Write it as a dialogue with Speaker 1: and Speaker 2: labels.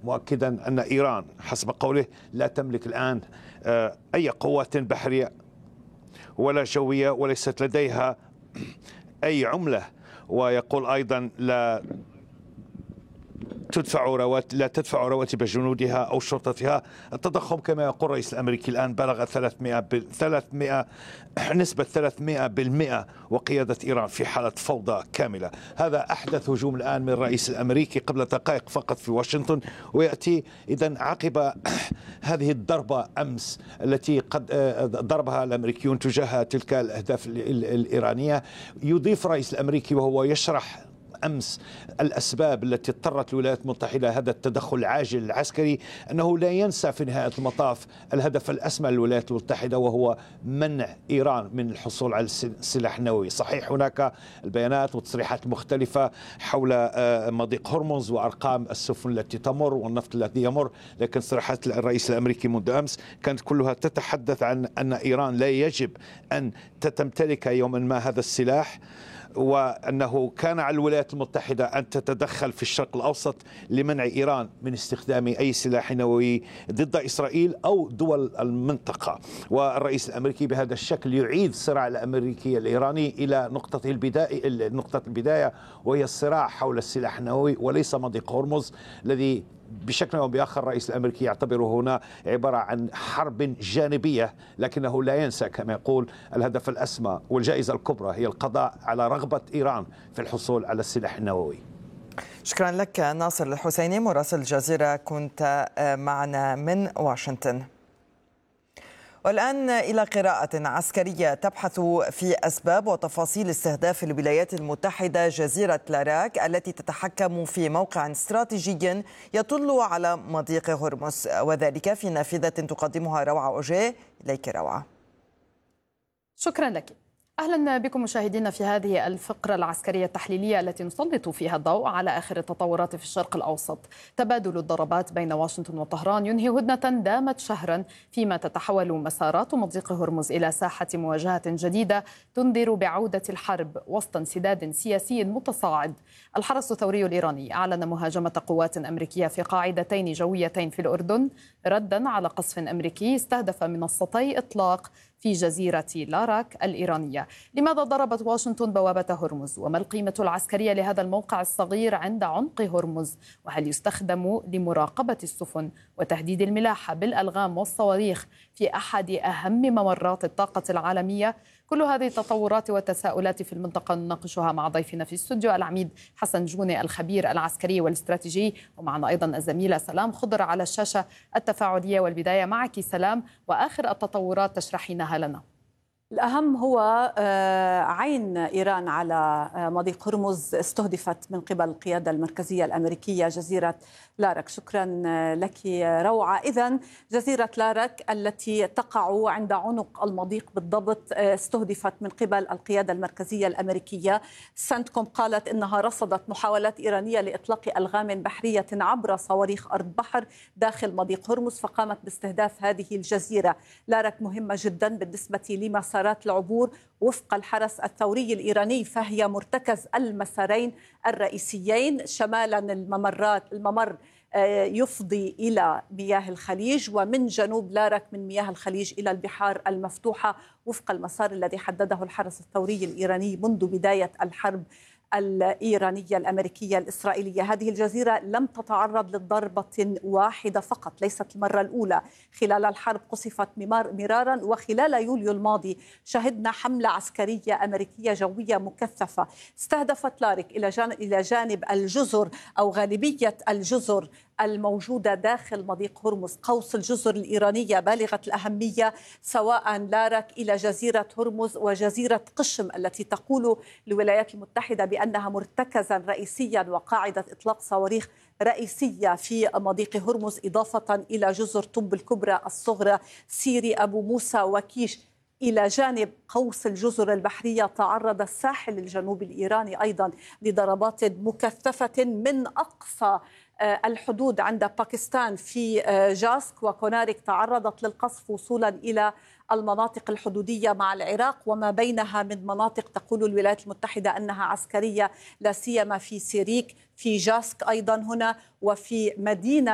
Speaker 1: مؤكدا أن إيران حسب قوله لا تملك الآن أي قوات بحرية ولا جوية، وليست لديها أي عملة. ويقول أيضا لا تدفع رواتب جنودها أو شرطتها. التضخم كما يقول الرئيس الأمريكي الآن بلغ 300 نسبة 300%، وقيادة إيران في حالة فوضى كاملة. هذا أحدث هجوم الآن من الرئيس الأمريكي قبل دقائق فقط في واشنطن، ويأتي إذن عقب هذه الضربة أمس التي قد ضربها الأمريكيون تجاه تلك الأهداف الإيرانية. يضيف الرئيس الأمريكي وهو يشرح أمس الأسباب التي اضطرت الولايات المتحدة هذا التدخل العاجل العسكري، أنه لا ينسى في نهاية المطاف الهدف الأسمى للولايات المتحدة، وهو منع إيران من الحصول على السلاح النووي. صحيح هناك البيانات والتصريحات مختلفة حول مضيق هرمز وأرقام السفن التي تمر والنفط الذي يمر، لكن تصريحات الرئيس الأمريكي منذ أمس كانت كلها تتحدث عن أن إيران لا يجب أن تمتلك يوما ما هذا السلاح، وأنه كان على الولايات المتحدة أن تتدخل في الشرق الأوسط لمنع إيران من استخدام أي سلاح نووي ضد إسرائيل أو دول المنطقة. والرئيس الأمريكي بهذا الشكل يعيد الصراع الأمريكي الإيراني إلى نقطة البداية، وهي الصراع حول السلاح النووي وليس مضيق هرمز الذي بشكل أو بآخر الرئيس الأمريكي يعتبره هنا عبارة عن حرب جانبية، لكنه لا ينسى كما يقول الهدف الأسمى والجائزة الكبرى هي القضاء على رغبة إيران في الحصول على السلاح النووي.
Speaker 2: شكرا لك ناصر الحسيني مراسل الجزيرة، كنت معنا من واشنطن. والآن إلى قراءة عسكرية تبحث في أسباب وتفاصيل استهداف الولايات المتحدة جزيرة لاراك التي تتحكم في موقع استراتيجي يطل على مضيق هرمز، وذلك في نافذة تقدمها روعة أوجيه. إليك روعة.
Speaker 3: شكرا لك. أهلا بكم مشاهدينا في هذه الفقرة العسكرية التحليلية التي نسلط فيها الضوء على آخر التطورات في الشرق الأوسط. تبادل الضربات بين واشنطن وطهران ينهي هدنة دامت شهرا، فيما تتحول مسارات مضيق هرمز إلى ساحة مواجهة جديدة تنذر بعودة الحرب وسط انسداد سياسي متصاعد. الحرس الثوري الإيراني أعلن مهاجمة قوات أمريكية في قاعدتين جويتين في الأردن ردا على قصف أمريكي استهدف منصتي إطلاق في جزيرة لاراك الإيرانية. لماذا ضربت واشنطن بوابة هرمز؟ وما القيمة العسكرية لهذا الموقع الصغير عند عمق هرمز؟ وهل يستخدم لمراقبة السفن وتهديد الملاحة بالألغام والصواريخ في أحد أهم ممرات الطاقة العالمية؟ كل هذه التطورات والتساؤلات في المنطقة نناقشها مع ضيفنا في الاستوديو العميد حسن جوني الخبير العسكري والاستراتيجي، ومعنا أيضا الزميلة سلام خضر على الشاشة التفاعلية. والبداية معك سلام، وآخر التطورات تشرحينها لنا.
Speaker 4: الأهم هو عين إيران على مضيق هرمز استهدفت من قبل القيادة المركزية الأمريكية جزيرة لاراك. شكرا لك روعة. إذن جزيرة لاراك التي تقع عند عنق المضيق بالضبط استهدفت من قبل القيادة المركزية الأمريكية. سنتكوم قالت إنها رصدت محاولات إيرانية لإطلاق ألغام بحرية عبر صواريخ أرض بحر داخل مضيق هرمز، فقامت باستهداف هذه الجزيرة. لاراك مهمة جدا بالنسبة لمسارات العبور وفق الحرس الثوري الإيراني، فهي مرتكز المسارين الرئيسيين. شمالا الممر يفضي إلى مياه الخليج، ومن جنوب لاراك من مياه الخليج إلى البحار المفتوحة وفق المسار الذي حدده الحرس الثوري الإيراني منذ بداية الحرب الإيرانية الأمريكية الإسرائيلية. هذه الجزيرة لم تتعرض لضربة واحدة فقط، ليست المرة الأولى. خلال الحرب قصفت مرارا، وخلال يوليو الماضي شهدنا حملة عسكرية أمريكية جوية مكثفة استهدفت لاراك إلى جانب الجزر أو غالبية الجزر الموجودة داخل مضيق هرمز. قوس الجزر الإيرانية بالغة الأهمية، سواء لاراك إلى جزيرة هرمز وجزيرة قشم التي تقول الولايات المتحدة بأنها مرتكزا رئيسيا وقاعدة إطلاق صواريخ رئيسية في مضيق هرمز، إضافة إلى جزر طب الكبرى الصغرى، سيري، أبو موسى وكيش. إلى جانب قوس الجزر البحرية تعرض الساحل الجنوبي الإيراني أيضا لضربات مكثفة من أقصى الحدود عند باكستان في جاسك، وكونارك تعرضت للقصف وصولا إلى المناطق الحدودية مع العراق وما بينها من مناطق تقول الولايات المتحدة أنها عسكرية، لا سيما في سيريك، في جاسك أيضا هنا، وفي مدينة